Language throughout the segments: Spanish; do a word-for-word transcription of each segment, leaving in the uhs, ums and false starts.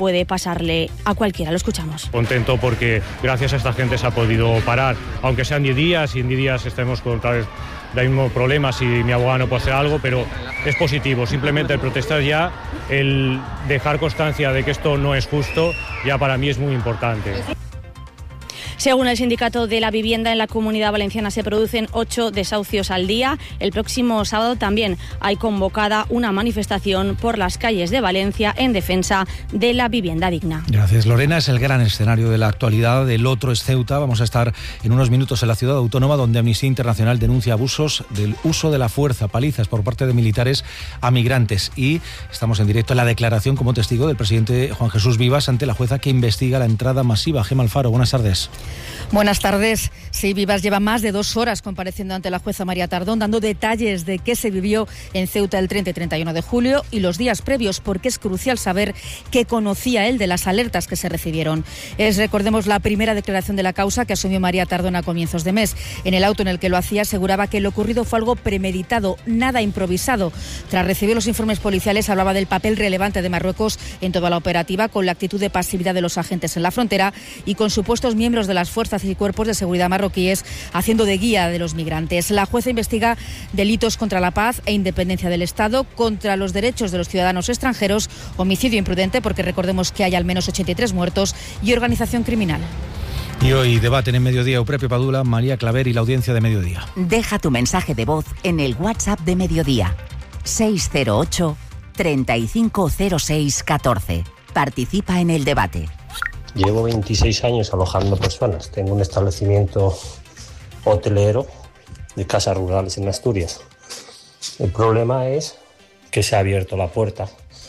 puede pasarle a cualquiera. Lo escuchamos. Contento porque gracias a esta gente se ha podido parar, aunque sean diez días y en diez días estemos con otra vez el mismo problema si mi abogado no puede hacer algo, pero es positivo. Simplemente el protestar ya, el dejar constancia de que esto no es justo, ya para mí es muy importante. Según el Sindicato de la Vivienda, en la Comunidad Valenciana se producen ocho desahucios al día. El próximo sábado también hay convocada una manifestación por las calles de Valencia en defensa de la vivienda digna. Gracias, Lorena. Es el gran escenario de la actualidad. El otro es Ceuta. Vamos a estar en unos minutos en la ciudad autónoma, donde Amnistía Internacional denuncia abusos del uso de la fuerza, palizas por parte de militares a migrantes. Y estamos en directo en la declaración como testigo del presidente Juan Jesús Vivas ante la jueza que investiga la entrada masiva. Gema Alfaro, buenas tardes. Buenas tardes. Sí, Vivas lleva más de dos horas compareciendo ante la jueza María Tardón, dando detalles de qué se vivió en Ceuta el treinta y treinta y uno de julio y los días previos, porque es crucial saber qué conocía él de las alertas que se recibieron. Es, recordemos, la primera declaración de la causa que asumió María Tardón a comienzos de mes. En el auto en el que lo hacía aseguraba que lo ocurrido fue algo premeditado, nada improvisado. Tras recibir los informes policiales hablaba del papel relevante de Marruecos en toda la operativa, con la actitud de pasividad de los agentes en la frontera y con supuestos miembros de las fuerzas y cuerpos de seguridad marroquíes haciendo de guía de los migrantes. La jueza investiga delitos contra la paz e independencia del Estado, contra los derechos de los ciudadanos extranjeros, homicidio imprudente, porque recordemos que hay al menos ochenta y tres muertos, y organización criminal. Y hoy debaten en Mediodía Eupepio Padula, María Claver y la audiencia de Mediodía. Deja tu mensaje de voz en el WhatsApp de Mediodía. seis cero ocho, treinta y cinco cero seis, catorce. Participa en el debate. Llevo veintiséis años alojando personas. Tengo un establecimiento hotelero de casas rurales en Asturias. El problema es que se ha abierto la puerta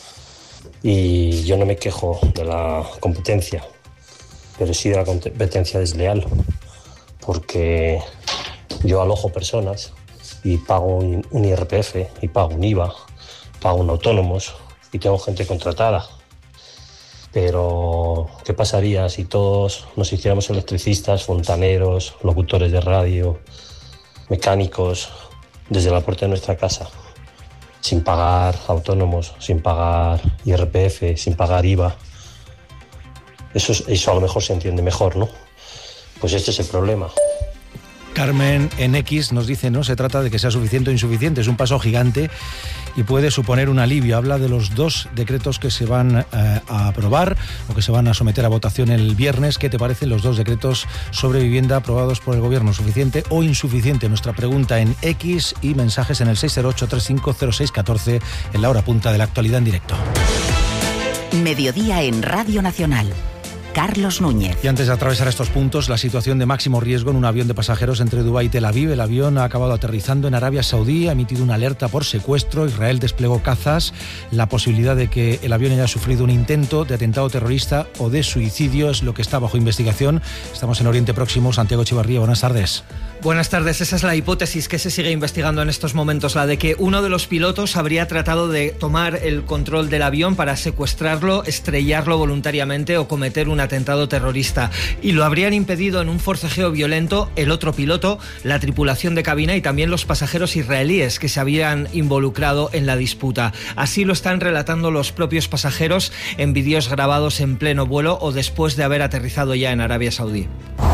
y yo no me quejo de la competencia, pero sí de la competencia desleal, porque yo alojo personas y pago un, un I R P F y pago un I V A, pago un autónomos y tengo gente contratada. Pero, ¿qué pasaría si todos nos hiciéramos electricistas, fontaneros, locutores de radio, mecánicos, desde la puerta de nuestra casa, sin pagar autónomos, sin pagar I R P F, sin pagar I V A? Eso, eso a lo mejor se entiende mejor, ¿no? Pues este es el problema. Carmen en X nos dice, no se trata de que sea suficiente o insuficiente, es un paso gigante y puede suponer un alivio. Habla de los dos decretos que se van eh, a aprobar o que se van a someter a votación el viernes. ¿Qué te parecen los dos decretos sobre vivienda aprobados por el Gobierno? ¿Suficiente o insuficiente? Nuestra pregunta en X y mensajes en el seis cero ocho, treinta y cinco cero seis, catorce en la hora punta de la actualidad en directo. Mediodía en Radio Nacional. Carlos Núñez. Y antes de atravesar estos puntos, la situación de máximo riesgo en un avión de pasajeros entre Dubái y Tel Aviv. El avión ha acabado aterrizando en Arabia Saudí, ha emitido una alerta por secuestro. Israel desplegó cazas. La posibilidad de que el avión haya sufrido un intento de atentado terrorista o de suicidio es lo que está bajo investigación. Estamos en Oriente Próximo. Santiago Echevarría, buenas tardes. Buenas tardes. Esa es la hipótesis que se sigue investigando en estos momentos, la de que uno de los pilotos habría tratado de tomar el control del avión para secuestrarlo, estrellarlo voluntariamente o cometer un atentado terrorista, y lo habrían impedido en un forcejeo violento el otro piloto, la tripulación de cabina y también los pasajeros israelíes que se habían involucrado en la disputa. Así lo están relatando los propios pasajeros en vídeos grabados en pleno vuelo o después de haber aterrizado ya en Arabia Saudí.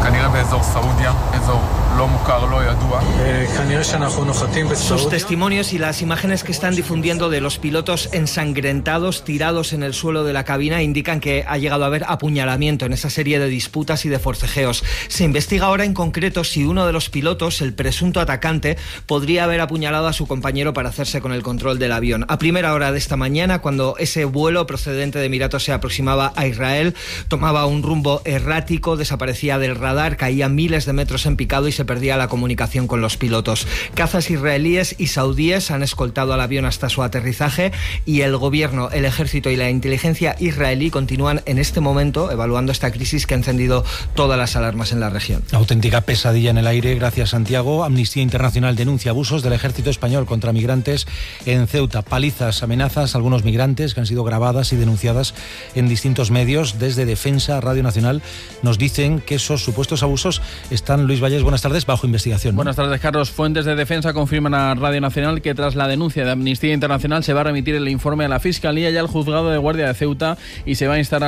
Sus testimonios y las imágenes que están difundiendo de los pilotos ensangrentados, tirados en el suelo de la cabina, indican que ha llegado a haber apuñalamiento en esa serie de disputas y de forcejeos. Se investiga ahora en concreto si uno de los pilotos, el presunto atacante, podría haber apuñalado a su compañero para hacerse con el control del avión. A primera hora de esta mañana, cuando ese vuelo procedente de Emiratos se aproximaba a Israel, tomaba un rumbo errático, desaparecía del radar, caía miles de metros en picado y se perdía la comunicación con los pilotos. Cazas israelíes y saudíes han escoltado al avión hasta su aterrizaje y el gobierno, el ejército y la inteligencia israelí continúan en este momento evaluando esta crisis que ha encendido todas las alarmas en la región. Auténtica pesadilla en el aire. Gracias, Santiago. Amnistía Internacional denuncia abusos del ejército español contra migrantes en Ceuta. Palizas, amenazas a algunos migrantes que han sido grabadas y denunciadas en distintos medios. Desde Defensa, Radio Nacional, nos dicen que esos supuestos abusos están, Luis Valles, buenas tardes, bajo investigación, ¿no? Buenas tardes, Carlos. Fuentes de Defensa confirman a Radio Nacional que tras la denuncia de Amnistía Internacional se va a remitir el informe a la Fiscalía y al Juzgado de Guardia de Ceuta y se va a instar a